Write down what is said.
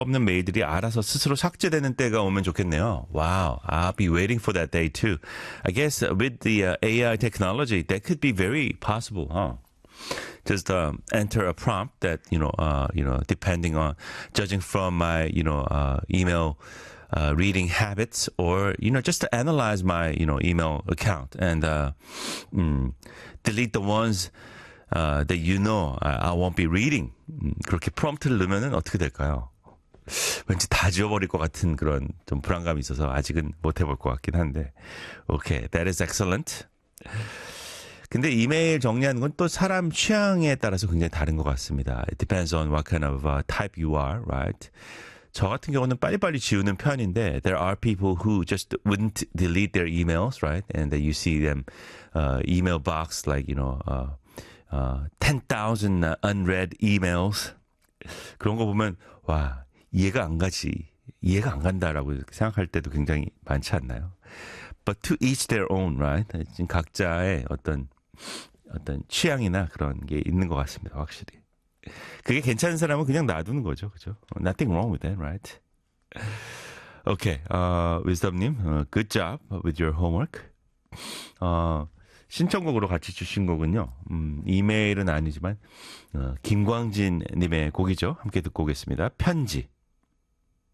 없는 메일들이 알아서 스스로 삭제되는 때가 오면 좋겠네요. Wow, I'll be waiting for that day too. I guess with the AI technology, that could be very possible, huh? Just enter a prompt that depending on judging from my email reading habits, or just to analyze my email account and delete the ones that I won't be reading. 그렇게 프롬프트를 넣으면은 어떻게 될까요? 왠지 다 지워버릴 것 같은 그런 좀 불안감이 있어서 아직은 못 해볼 것 같긴 한데. Okay, that is excellent. 근데 이메일 정리하는 건 또 사람 취향에 따라서 굉장히 다른 것 같습니다. It depends on what kind of type you are, right? 저 같은 경우는 빨리빨리 지우는 편인데 there are people who just wouldn't delete their emails, right? And that you see them email box like 10,000 unread emails. 그런 거 보면 와, 이해가 안 간다라고 생각할 때도 굉장히 많지 않나요? But to each their own, right? 지금 각자의 어떤 취향이나 그런 게 있는 것 같습니다, 확실히. 그게 괜찮은 사람은 그냥 놔두는 거죠, 그죠? Nothing wrong with that, right? Okay, wisdom님, good job with your homework. 신청곡으로 같이 주신 곡은요, 이메일은 아니지만 김광진님의 곡이죠. 함께 듣고 오겠습니다. 편지.